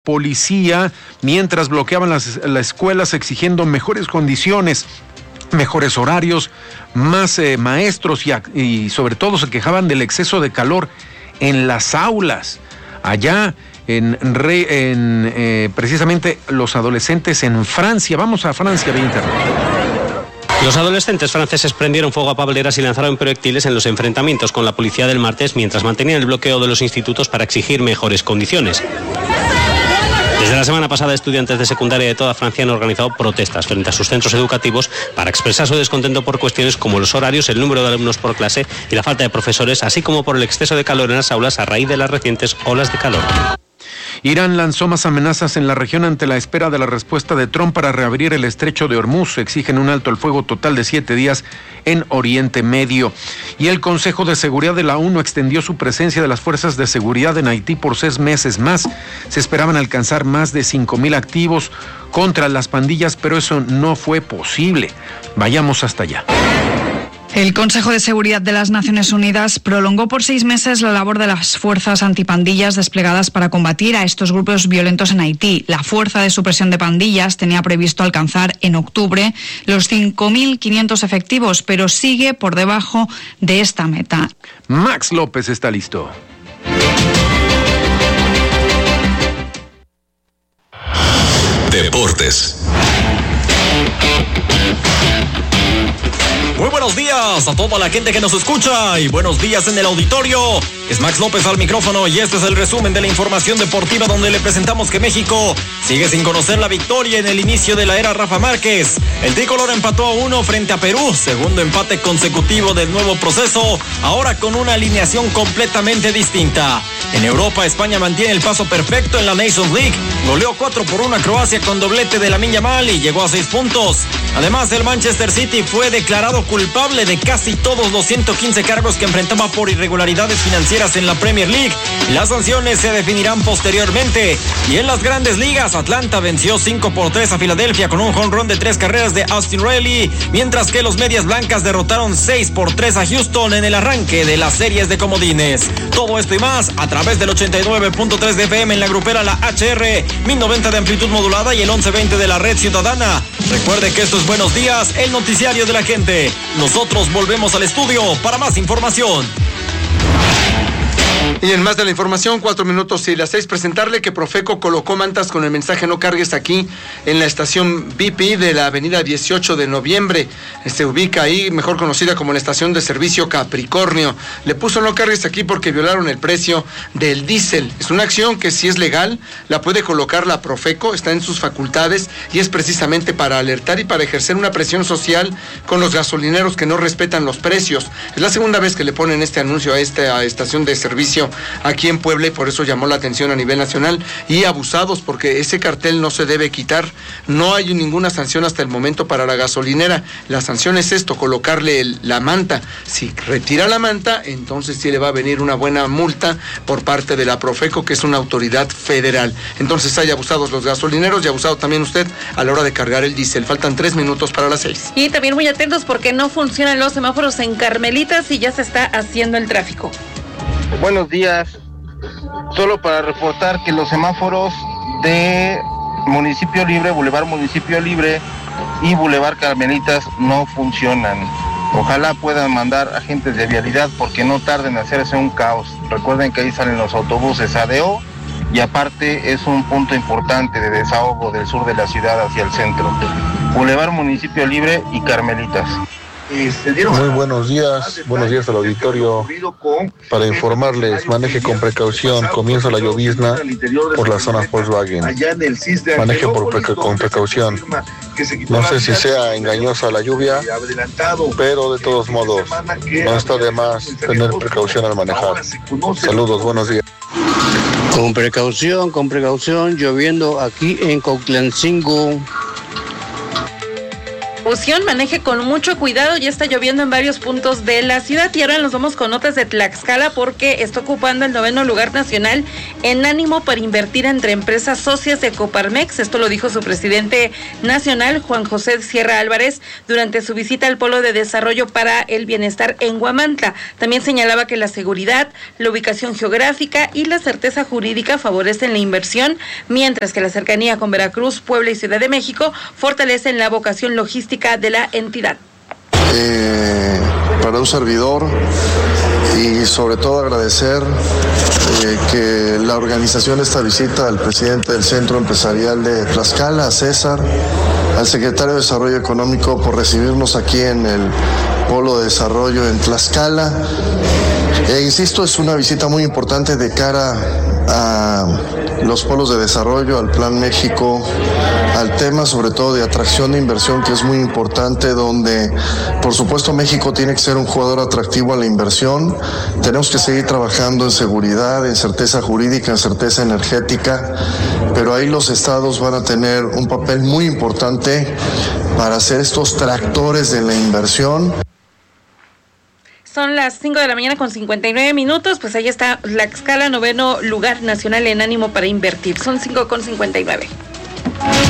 policía mientras bloqueaban las escuelas exigiendo mejores condiciones, mejores horarios, más maestros y sobre todo se quejaban del exceso de calor en las aulas. Allá precisamente los adolescentes en Francia. Vamos a Francia vía internet. Los adolescentes franceses prendieron fuego a pableras y lanzaron proyectiles en los enfrentamientos con la policía del martes mientras mantenían el bloqueo de los institutos para exigir mejores condiciones. Desde la semana pasada, estudiantes de secundaria de toda Francia han organizado protestas frente a sus centros educativos para expresar su descontento por cuestiones como los horarios, el número de alumnos por clase y la falta de profesores, así como por el exceso de calor en las aulas a raíz de las recientes olas de calor. Irán lanzó más amenazas en la región ante la espera de la respuesta de Trump para reabrir el estrecho de Hormuz. Exigen un alto al fuego total de 7 días en Oriente Medio. Y el Consejo de Seguridad de la ONU extendió su presencia de las fuerzas de seguridad en Haití por 6 meses más. Se esperaban alcanzar más de 5,000 activos contra las pandillas, pero eso no fue posible. Vayamos hasta allá. El Consejo de Seguridad de las Naciones Unidas prolongó por 6 meses la labor de las fuerzas antipandillas desplegadas para combatir a estos grupos violentos en Haití. La Fuerza de Supresión de Pandillas tenía previsto alcanzar en octubre los 5.500 efectivos, pero sigue por debajo de esta meta. Max López está listo. Deportes. Muy buenos días a toda la gente que nos escucha y buenos días en el auditorio. Es Max López al micrófono y este es el resumen de la información deportiva donde le presentamos que México sigue sin conocer la victoria en el inicio de la era Rafa Márquez. El tricolor empató a 1 frente a Perú, segundo empate consecutivo del nuevo proceso, ahora con una alineación completamente distinta. En Europa, España mantiene el paso perfecto en la Nations League. Goleó 4-1 a Croacia con doblete de Lamine Yamal y llegó a 6 puntos. Además, el Manchester City fue declarado culpable de casi todos los 115 cargos que enfrentaba por irregularidades financieras en la Premier League. Las sanciones se definirán posteriormente. Y en las grandes ligas, Atlanta venció 5-3 a Filadelfia con un home run de 3 carreras de Austin Riley, mientras que los Medias Blancas derrotaron 6-3 a Houston en el arranque de las series de comodines. Todo esto y más a través del 89.3 de FM en la grupera La HR, 1090 de amplitud modulada y el 1120 de la red ciudadana. Recuerde que esto es Buenos Días, el noticiario de la gente. Nosotros volvemos al estudio para más información. Y en más de la información, 4 minutos y las 6, presentarle que Profeco colocó mantas con el mensaje "No cargues" aquí en la estación BP de la avenida 18 de noviembre. Se ubica ahí, mejor conocida como la estación de servicio Capricornio. Le puso "No cargues" aquí porque violaron el precio del diésel. Es una acción que si es legal, la puede colocar la Profeco, está en sus facultades y es precisamente para alertar y para ejercer una presión social con los gasolineros que no respetan los precios. Es la segunda vez que le ponen este anuncio a esta estación de servicio aquí en Puebla y por eso llamó la atención a nivel nacional. Y abusados, porque ese cartel no se debe quitar. No hay ninguna sanción hasta el momento para la gasolinera. La sanción es esto, colocarle la manta. Si retira la manta, entonces sí le va a venir una buena multa por parte de la Profeco, que es una autoridad federal. Entonces hay abusados los gasolineros y abusado también usted a la hora de cargar el diésel. Faltan 3 minutos para las 6. Y también muy atentos porque no funcionan los semáforos en Carmelitas y ya se está haciendo el tráfico. Buenos días, solo para reportar que los semáforos de Municipio Libre, Boulevard Municipio Libre y Boulevard Carmelitas no funcionan. Ojalá puedan mandar agentes de vialidad porque no tarden en hacerse un caos. Recuerden que ahí salen los autobuses ADO y aparte es un punto importante de desahogo del sur de la ciudad hacia el centro. Boulevard Municipio Libre y Carmelitas. Muy buenos días al auditorio. Para informarles, maneje con precaución, comienza la llovizna por la zona Volkswagen. Maneje con precaución. No sé si sea engañosa la lluvia, pero de todos modos, no está de más tener precaución al manejar. Saludos, buenos días. Con precaución, lloviendo aquí en Cuautlancingo. confusión, maneje con mucho cuidado, ya está lloviendo en varios puntos de la ciudad. Y ahora nos vamos con notas de Tlaxcala porque está ocupando el 9º lugar nacional en ánimo para invertir entre empresas socias de Coparmex. Esto lo dijo su presidente nacional, Juan José Sierra Álvarez, durante su visita al Polo de Desarrollo para el Bienestar en Huamantla. También señalaba que la seguridad, la ubicación geográfica y la certeza jurídica favorecen la inversión, mientras que la cercanía con Veracruz, Puebla y Ciudad de México fortalecen la vocación logística de la entidad. Para un servidor y sobre todo agradecer que la organización de esta visita al presidente del Centro Empresarial de Tlaxcala, a César, al secretario de Desarrollo Económico por recibirnos aquí en el Polo de Desarrollo en Tlaxcala. Insisto, es una visita muy importante de cara a los polos de desarrollo, al Plan México, al tema sobre todo de atracción de inversión, que es muy importante, donde por supuesto México tiene que ser un jugador atractivo a la inversión. Tenemos que seguir trabajando en seguridad, en certeza jurídica, en certeza energética, pero ahí los estados van a tener un papel muy importante para ser estos tractores de la inversión. Son las 5 de la mañana con 59 minutos, pues ahí está Tlaxcala, 9º lugar nacional en ánimo para invertir. Son 5:59.